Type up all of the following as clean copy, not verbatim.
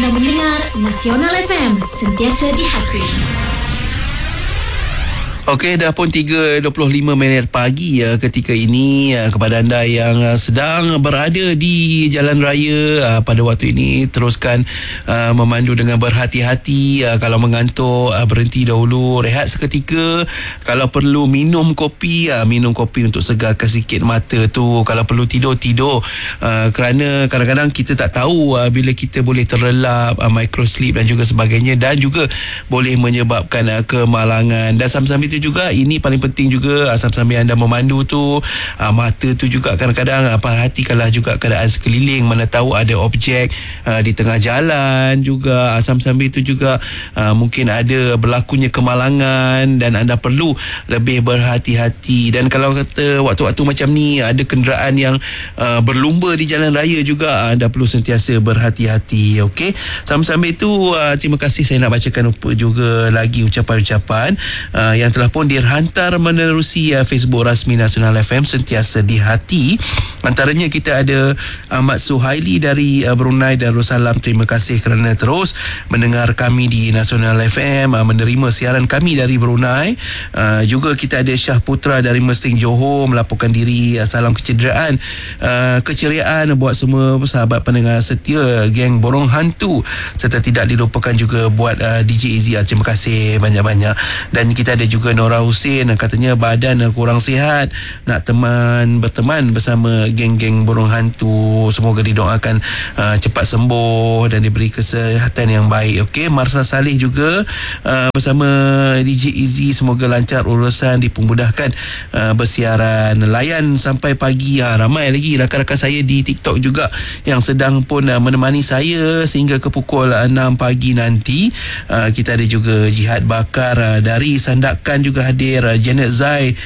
Anda mendengar Nasional FM, sentiasa di hati. Okey, dah pun 3.25 pagi ketika ini kepada anda yang sedang berada di jalan raya pada waktu ini, teruskan memandu dengan berhati-hati. Kalau mengantuk, berhenti dahulu, rehat seketika. Kalau perlu minum kopi untuk segarkan sikit mata tu. Kalau perlu tidur, kerana kadang-kadang kita tak tahu bila kita boleh terlelap, microsleep dan juga sebagainya, dan juga boleh menyebabkan kemalangan. Dan sambil-sambil itu juga, ini paling penting juga, sambil anda memandu tu, mata tu juga kadang-kadang perhatikanlah juga keadaan sekeliling, mana tahu ada objek di tengah jalan juga. Sambil itu juga mungkin ada berlakunya kemalangan dan anda perlu lebih berhati-hati. Dan kalau kata waktu-waktu macam ni ada kenderaan yang berlumba di jalan raya juga, anda perlu sentiasa berhati-hati. Okey, sambil itu terima kasih, saya nak bacakan juga lagi ucapan-ucapan yang telah pun dihantar menerusi Facebook rasmi Nasional FM, sentiasa di hati. Antaranya kita ada Ahmad Suhaili dari Brunei Darussalam. Terima kasih kerana terus mendengar kami di Nasional FM, menerima siaran kami dari Brunei. Juga kita ada Syah Putra dari Mesting Johor melaporkan diri. Salam kecederaan, keceriaan buat semua sahabat pendengar setia geng Borong Hantu, serta tidak dilupakan juga buat DJ Izzy. Terima kasih banyak-banyak. Dan kita ada juga Nora Hussein, katanya badan kurang sihat, nak berteman bersama geng-geng Borong Hantu. Semoga didoakan cepat sembuh dan diberi kesihatan yang baik. Okey, Marsa Salih juga bersama DJ Izzy, semoga lancar urusan, dipermudahkan bersiaran, layan sampai pagi. Ramai lagi rakan-rakan saya di TikTok juga yang sedang pun menemani saya sehingga ke pukul 6 pagi nanti. Kita ada juga Jihad Bakar dari Sandakan juga hadir. Janet Zai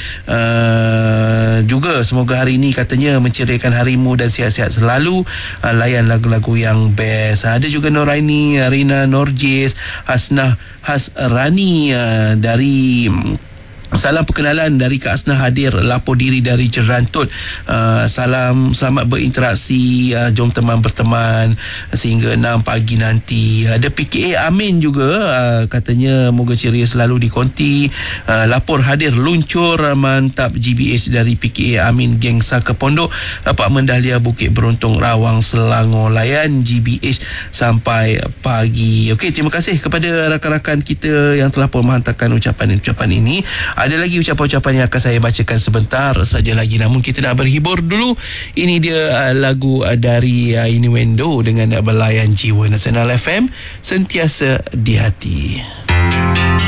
juga semoga hari ini katanya menceriakan harimu dan sihat-sihat selalu. Layan lagu-lagu yang best. Ada juga Noraini, Rina Norjis, Hasnah Hasrani dari salam perkenalan dari Kak Asnah hadir, lapor diri dari Jerantut. Selamat berinteraksi, jom teman berteman sehingga 6 pagi nanti. Ada PKA Amin juga, katanya moga ceria selalu di konti. Lapor hadir luncur mantap GBH dari PKA Amin, geng Saka Pondok, Apartmen Dahlia, Bukit Beruntung, Rawang, Selangor. Layan GBH sampai pagi. Okey, terima kasih kepada rakan-rakan kita yang telah pun menghantarkan ucapan ini. Ada lagi ucapan-ucapan yang akan saya bacakan sebentar saja lagi, namun kita nak berhibur dulu. Ini dia lagu dari Innuendo dengan Belayan Jiwa. Nasional FM, sentiasa di hati.